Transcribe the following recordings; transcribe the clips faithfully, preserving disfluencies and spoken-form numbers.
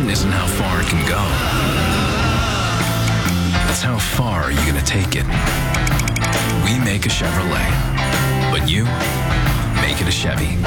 important isn't how far it can go. It's how far are you going to take it? We make a Chevrolet, but you make it a Chevy.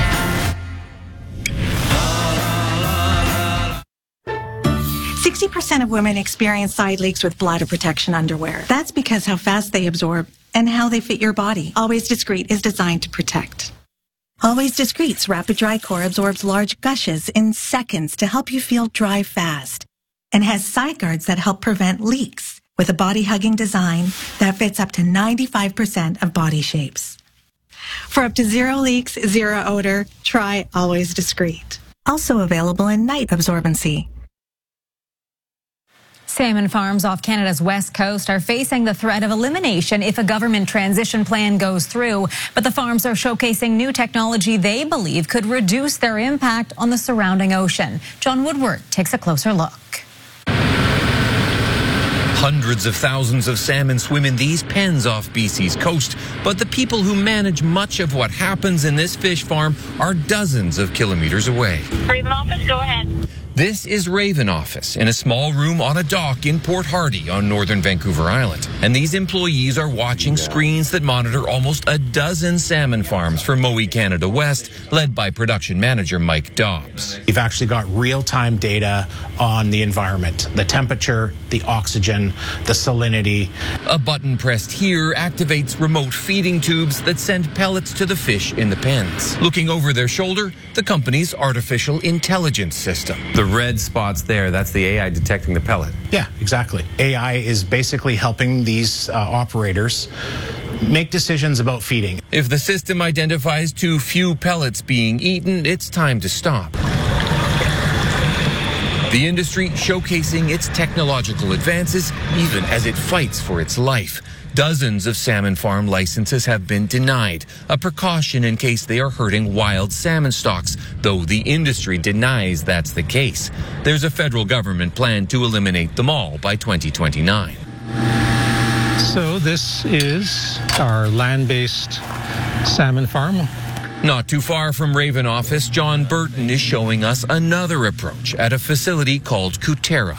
sixty percent of women experience side leaks with bladder protection underwear. That's because how fast they absorb and how they fit your body. Always Discreet is designed to protect. Always Discreet's Rapid Dry Core absorbs large gushes in seconds to help you feel dry fast and has side guards that help prevent leaks with a body-hugging design that fits up to ninety-five percent of body shapes. For up to zero leaks, zero odor, try Always Discreet. Also available in night absorbency. Salmon farms off Canada's west coast are facing the threat of elimination if a government transition plan goes through. But the farms are showcasing new technology they believe could reduce their impact on the surrounding ocean. John Woodward takes a closer look. Hundreds of thousands of salmon swim in these pens off B C's coast, but the people who manage much of what happens in this fish farm are dozens of kilometers away. Raven office, go ahead. This is Raven office in a small room on a dock in Port Hardy on northern Vancouver Island. And these employees are watching screens that monitor almost a dozen salmon farms for Mowi Canada West, led by production manager Mike Dobbs. We've actually got real-time data on the environment, the temperature, the oxygen, the salinity. A button pressed here activates remote feeding tubes that send pellets to the fish in the pens. Looking over their shoulder, the company's artificial intelligence system. The red spots there, that's the A I detecting the pellet. Yeah, exactly. A I is basically helping these uh, operators make decisions about feeding. If the system identifies too few pellets being eaten, it's time to stop. The industry showcasing its technological advances even as it fights for its life. Dozens of salmon farm licenses have been denied, a precaution in case they are hurting wild salmon stocks, though the industry denies that's the case. There's a federal government plan to eliminate them all by twenty twenty-nine. So this is our land-based salmon farm. Not too far from Raven office, John Burton is showing us another approach at a facility called Kutera.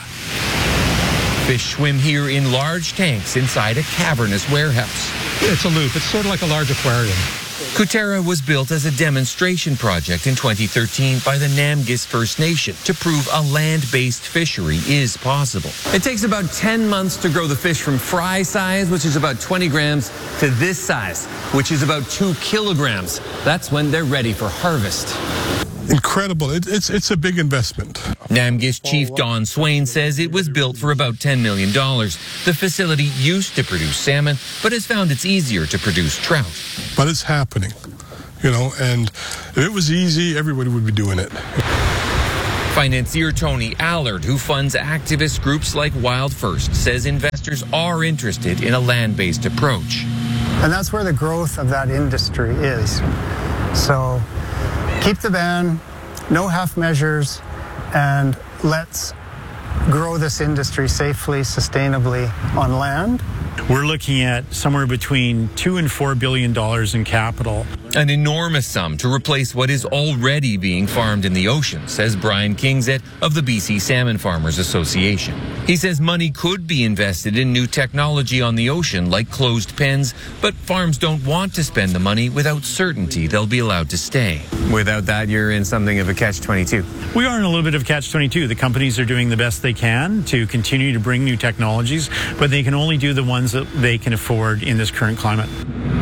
Fish swim here in large tanks inside a cavernous warehouse. It's a loop. It's sort of like a large aquarium. Kutera was built as a demonstration project in twenty thirteen by the Namgis First Nation to prove a land-based fishery is possible. It takes about ten months to grow the fish from fry size, which is about twenty grams, to this size, which is about two kilograms. That's when they're ready for harvest. Incredible. It, it's it's a big investment. Namgis Chief Don Swain says it was built for about ten million dollars. The facility used to produce salmon, but has found it's easier to produce trout. But it's happening, you know, and if it was easy, everybody would be doing it. Financier Tony Allard, who funds activist groups like Wild First, says investors are interested in a land-based approach. And that's where the growth of that industry is. So keep the ban, no half measures, and let's grow this industry safely, sustainably on land. We're looking at somewhere between two and four billion dollars in capital. An enormous sum to replace what is already being farmed in the ocean, says Brian Kingset of the B C Salmon Farmers Association. He says money could be invested in new technology on the ocean, like closed pens, but farms don't want to spend the money without certainty they'll be allowed to stay. Without that, you're in something of a catch twenty-two. We are in a little bit of catch twenty-two. The companies are doing the best they can to continue to bring new technologies, but they can only do the ones that they can afford in this current climate.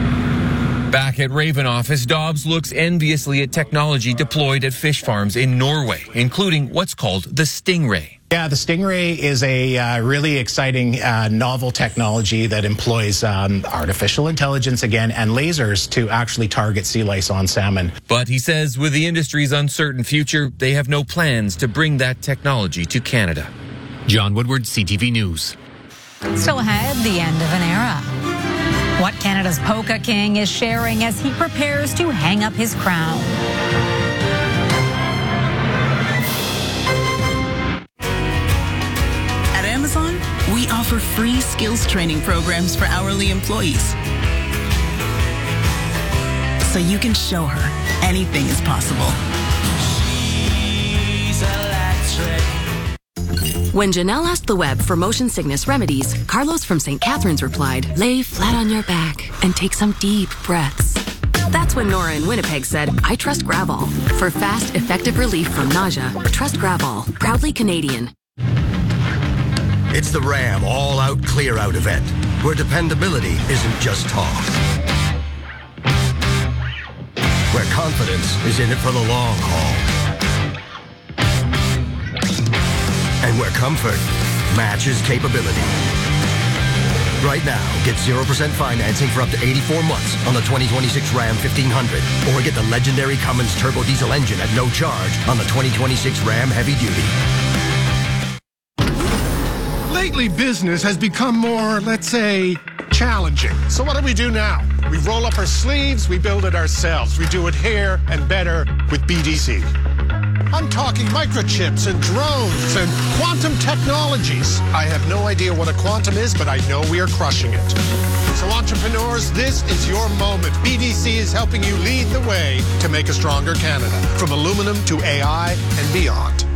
Back at Raven office, Dobbs looks enviously at technology deployed at fish farms in Norway, including what's called the Stingray. Yeah, the Stingray is a uh, really exciting uh, novel technology that employs um, artificial intelligence again and lasers to actually target sea lice on salmon. But he says with the industry's uncertain future, they have no plans to bring that technology to Canada. John Woodward, C T V News. Still ahead, the end of an era. What Canada's Polka King is sharing as he prepares to hang up his crown. At Amazon, we offer free skills training programs for hourly employees. So you can show her anything is possible. When Janelle asked the web for motion sickness remedies, Carlos from Saint Catharines replied, lay flat on your back and take some deep breaths. That's when Nora in Winnipeg said, I trust Gravol. For fast, effective relief from nausea, trust Gravol. Proudly Canadian. It's the Ram All-Out Clear-Out event, where dependability isn't just talk. Where confidence is in it for the long haul. And where comfort matches capability. Right now, get zero percent financing for up to eighty-four months on the twenty twenty-six Ram fifteen hundred. Or get the legendary Cummins turbo diesel engine at no charge on the twenty twenty-six Ram Heavy Duty. Lately, business has become more, let's say, challenging. So what do we do now? We roll up our sleeves, we build it ourselves. We do it here and better with B D C. I'm talking microchips and drones and quantum technologies. I have no idea what a quantum is, but I know we are crushing it. So entrepreneurs, this is your moment. B D C is helping you lead the way to make a stronger Canada, from aluminum to A I and beyond.